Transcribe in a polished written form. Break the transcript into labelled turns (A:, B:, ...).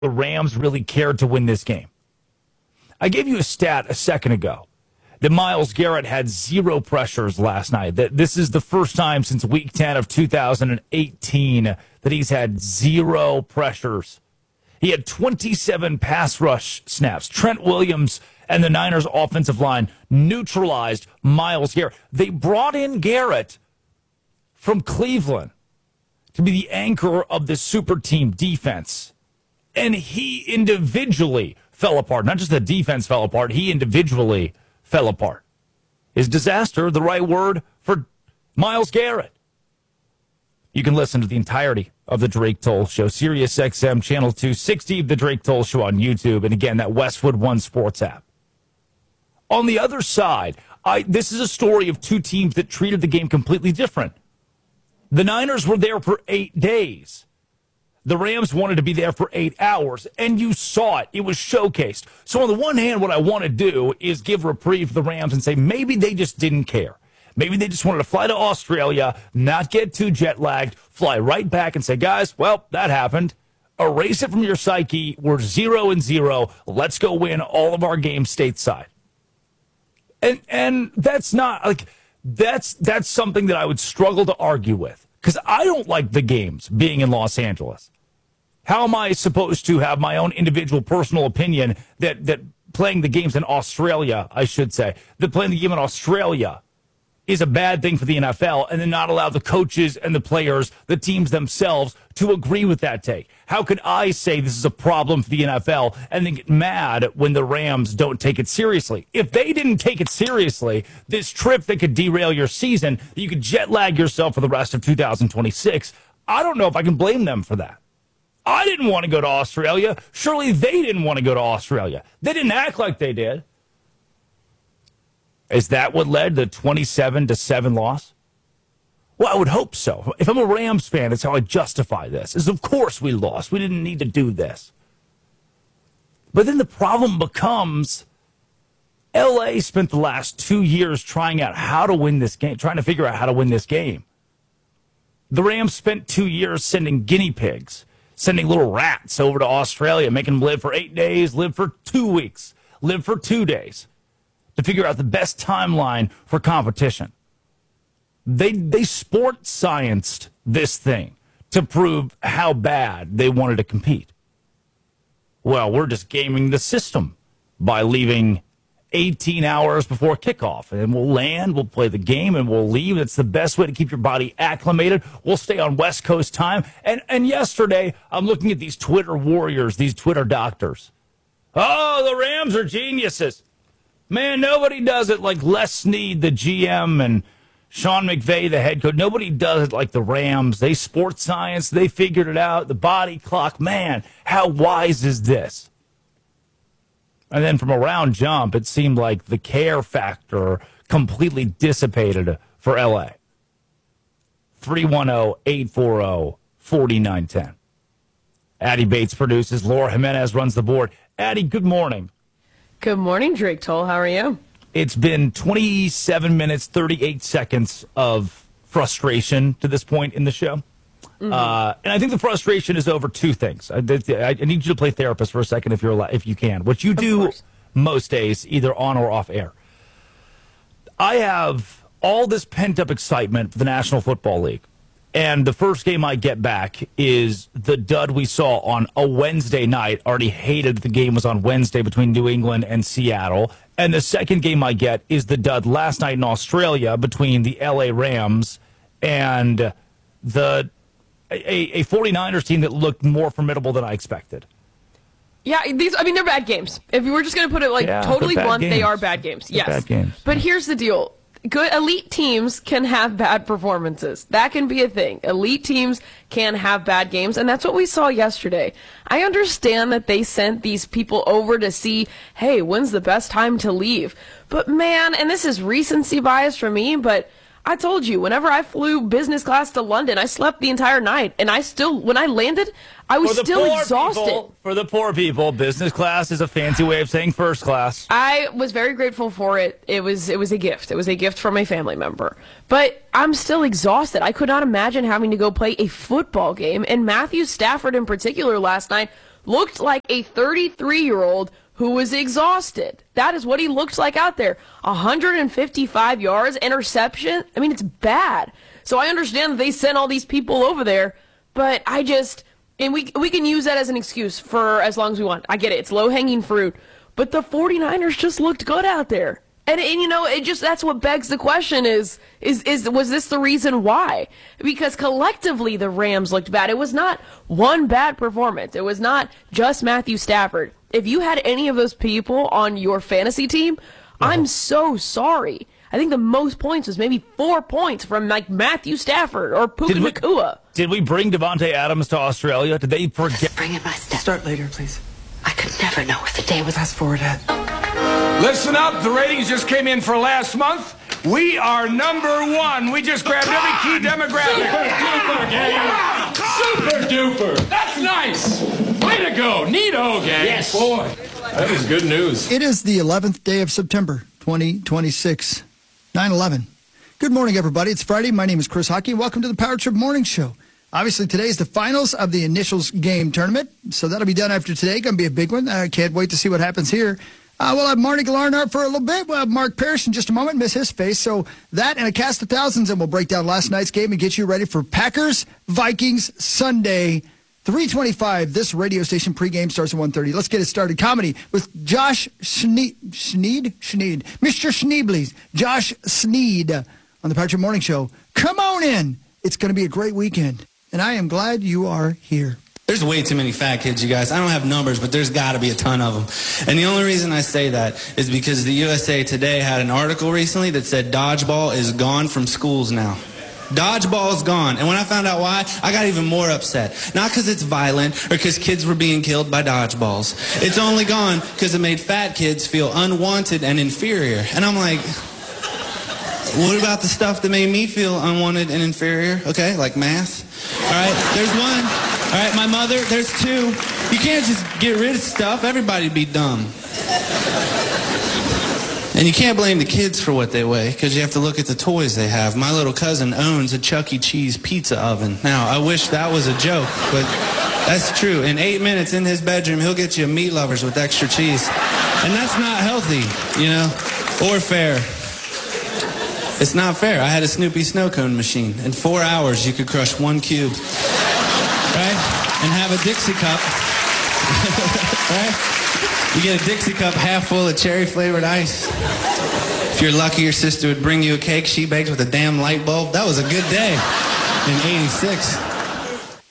A: the Rams really cared to win this game. I gave you a stat a second ago that Myles Garrett had 0 pressures last night. That this is the first time since Week 10 of 2018 that he's had 0 pressures. He had 27 pass rush snaps. Trent Williams and the Niners offensive line neutralized Myles Garrett. They brought in Garrett from Cleveland to be the anchor of the super team defense. And he individually fell apart. Not just the defense fell apart, he individually fell apart. Is disaster the right word for Myles Garrett? You can listen to the entirety of the Drake Toll Show, Sirius XM Channel 260, the Drake Toll Show on YouTube, and again, that Westwood One Sports app. On the other side, this is a story of two teams that treated the game completely different. The Niners were there for 8 days. The Rams wanted to be there for 8 hours, and you saw it. It was showcased. So on the one hand, what I want to do is give reprieve to the Rams and say maybe they just didn't care. Maybe they just wanted to fly to Australia, not get too jet-lagged, fly right back and say, guys, well, that happened. Erase it from your psyche. We're 0-0. Let's go win all of our games stateside. And that's not, like, that's something that I would struggle to argue with, because I don't like the games being in Los Angeles. How am I supposed to have my own individual personal opinion that playing the games in Australia, I should say, that playing the game in Australia is a bad thing for the NFL, and then not allow the coaches and the players, the teams themselves, to agree with that take? How could I say this is a problem for the NFL and then get mad when the Rams don't take it seriously? If they didn't take it seriously, this trip that could derail your season, you could jet lag yourself for the rest of 2026, I don't know if I can blame them for that. I didn't want to go to Australia. Surely they didn't want to go to Australia. They didn't act like they did. Is that what led to the 27-7 loss? Well, I would hope so. If I'm a Rams fan, that's how I justify this. Is of course we lost. We didn't need to do this. But then the problem becomes L.A. spent the last 2 years trying out how to win this game, trying to figure out how to win this game. The Rams spent 2 years sending guinea pigs, sending little rats over to Australia, making them live for 8 days, live for 2 weeks, live for 2 days, to figure out the best timeline for competition. They sport scienced this thing to prove how bad they wanted to compete. Well, we're just gaming the system by leaving 18 hours before kickoff. And we'll land, we'll play the game, and we'll leave. It's the best way to keep your body acclimated. We'll stay on West Coast time. And yesterday, I'm looking at these Twitter warriors, these Twitter doctors. Oh, the Rams are geniuses. Man, nobody does it like Les Snead, the GM, and Sean McVay, the head coach. Nobody does it like the Rams. They sports science. They figured it out. The body clock. Man, how wise is this? And then from around jump, it seemed like the care factor completely dissipated for L.A. 310-840-4910. Addie Bates produces. Laura Jimenez runs the board. Addie, good morning.
B: Good morning, Drake Toll. How are you?
A: It's been 27 minutes, 38 seconds of frustration to this point in the show. Mm-hmm. And I think the frustration is over two things. I need you to play therapist for a second if you can, which you do most days, either on or off air. I have all this pent-up excitement for the National Football League. And the first game I get back is the dud we saw on a Wednesday night. Already hated the game was on Wednesday between New England and Seattle. And the second game I get is the dud last night in Australia between the LA Rams and a 49ers team that looked more formidable than I expected.
B: Yeah, they're bad games. If you were just going to put it totally blunt, they are bad games. Yes.
A: Bad games.
B: But here's the deal. Good elite teams can have bad performances. That can be a thing. Elite teams can have bad games, and that's what we saw yesterday. I understand that they sent these people over to see, hey, when's the best time to leave? But man, and this is recency bias for me, but I told you, whenever I flew business class to London, I slept the entire night, and when I landed, I was still exhausted.
A: For the poor people, business class is a fancy way of saying first class.
B: I was very grateful for it. It was a gift. It was a gift from a family member. But I'm still exhausted. I could not imagine having to go play a football game, and Matthew Stafford in particular last night looked like a 33-year-old who was exhausted. That is what he looked like out there. 155 yards, interception. I mean, it's bad. So I understand that they sent all these people over there, but and we can use that as an excuse for as long as we want. I get it. It's low-hanging fruit. But the 49ers just looked good out there. And that's what begs the question was this the reason why? Because collectively the Rams looked bad. It was not one bad performance. It was not just Matthew Stafford. If you had any of those people on your fantasy team, I'm so sorry. I think the most points was maybe 4 points from Matthew Stafford or Puka Nacua.
A: Did we bring Devontae Adams to Australia? Did they forget?
C: Bring in my step.
D: Start later, please.
C: I could never know if the day was...
D: Fast forward ahead.
E: Listen up, the ratings just came in for last month. We are #1. We just grabbed every key demographic.
F: Super duper. That's nice. Way to go. Neato, gang.
E: Yes.
F: Boy, that is good news.
G: It is the 11th day of September, 2026, 9/11. Good morning, everybody. It's Friday. My name is Chris Hockey. Welcome to the Power Trip Morning Show. Obviously, today is the finals of the Initials game tournament, so that'll be done after today. Going to be a big one. I can't wait to see what happens here. We'll have Marty Glarnard for a little bit. We'll have Mark Parrish in just a moment. Miss his face. So that and a cast of thousands, and we'll break down last night's game and get you ready for Packers-Vikings Sunday, 3:25. This radio station pregame starts at 1:30. Let's get it started. Comedy with Josh Schneed. Mr. Schneebly. Josh Sneed on the Power Trip Morning Show. Come on in. It's going to be a great weekend, and I am glad you are here.
H: There's way too many fat kids, you guys. I don't have numbers, but there's got to be a ton of them. And the only reason I say that is because the USA Today had an article recently that said dodgeball is gone from schools now. Dodgeball is gone. And when I found out why, I got even more upset. Not because it's violent or because kids were being killed by dodgeballs. It's only gone because it made fat kids feel unwanted and inferior. And I'm like, what about the stuff that made me feel unwanted and inferior? Okay, like math. All right, there's one. All right, my mother, there's two. You can't just get rid of stuff. Everybody'd be dumb. And you can't blame the kids for what they weigh, because you have to look at the toys they have. My little cousin owns a Chuck E. Cheese pizza oven. Now, I wish that was a joke, but that's true. In 8 minutes in his bedroom, he'll get you a meat lovers with extra cheese. And that's not healthy, or fair. It's not fair. I had a Snoopy snow cone machine. In 4 hours, you could crush 1 cube. Right? And have a Dixie cup. Right? You get a Dixie cup half full of cherry-flavored ice. If you're lucky, your sister would bring you a cake she baked with a damn light bulb. That was a good day in '86.